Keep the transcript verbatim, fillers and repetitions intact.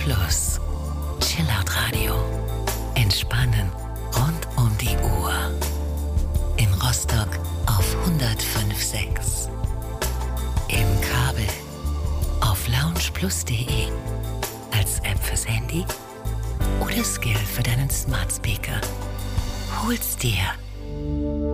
Plus. Chillout Radio. Entspannen rund um die Uhr. In Rostock auf hundertfünf Komma sechs. Im Kabel auf loungeplus punkt de. Als App fürs Handy oder Skill für deinen Smart Speaker. Hol's dir.